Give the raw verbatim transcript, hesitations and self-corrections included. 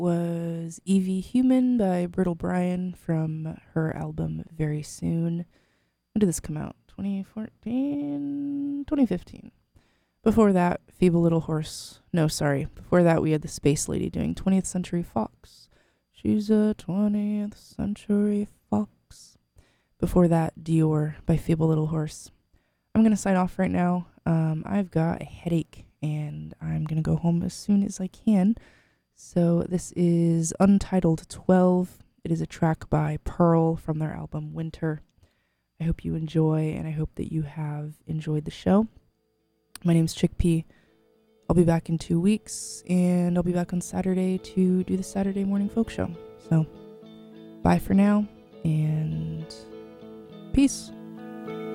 Was Evie Human by Brittle Brian from her album Very Soon. When did this come out? twenty fourteen? twenty fifteen. Before that, Feeble Little Horse. No, sorry. Before that, we had the Space Lady doing twentieth Century Fox. She's a twentieth Century Fox. Before that, Dior by Feeble Little Horse. I'm going to sign off right now. Um, I've got a headache, and I'm going to go home as soon as I can. So this is Untitled twelve. It is a track by Pearl from their album Winter. I hope you enjoy, and I hope that you have enjoyed the show. My name's Chickpea. I'll be back in two weeks, and I'll be back on Saturday to do the Saturday Morning Folk Show. So, bye for now, and peace.